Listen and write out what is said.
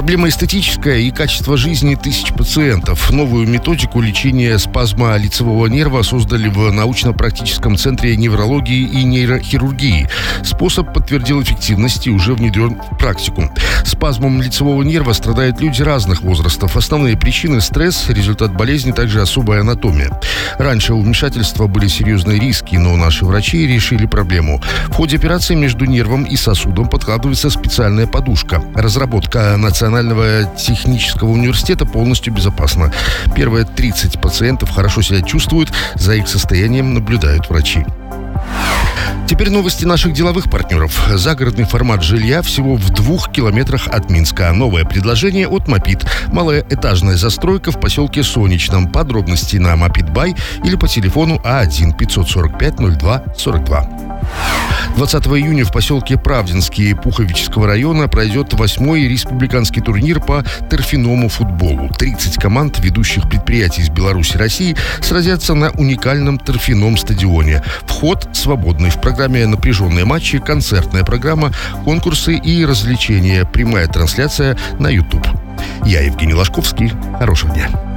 Проблема эстетическая и качество жизни тысяч пациентов. Новую методику лечения спазма лицевого нерва создали в научно-практическом центре неврологии и нейрохирургии. Способ подтвердил эффективность и уже внедрен в практику. Спазмом лицевого нерва страдают люди разных возрастов. Основные причины – стресс, результат болезни, также особая анатомия. Раньше у вмешательства были серьезные риски, но наши врачи решили проблему. В ходе операции между нервом и сосудом подкладывается специальная подушка. Разработка Национального технического университета полностью безопасна. Первые 30 пациентов хорошо себя чувствуют, за их состоянием наблюдают врачи. Теперь новости наших деловых партнеров. Загородный формат жилья всего в 2 километрах от Минска. Новое предложение от Мопит. Малоэтажная застройка в поселке Солнечном. Подробности на Мопит.бай или по телефону А1 545 02 42. 20 июня в поселке Правдинский Пуховического района пройдет 8-й республиканский турнир по торфяному футболу. 30 команд ведущих предприятий из Беларуси и России сразятся на уникальном торфяном стадионе. Вход свободный. В программе напряженные матчи, концертная программа, конкурсы и развлечения. Прямая трансляция на YouTube. Я Евгений Ложковский. Хорошего дня.